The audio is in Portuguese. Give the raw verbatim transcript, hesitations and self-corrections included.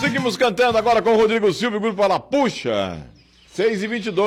seguimos cantando agora com o Rodrigo Silva e o grupo Ela Puxa. seis e vinte e dois.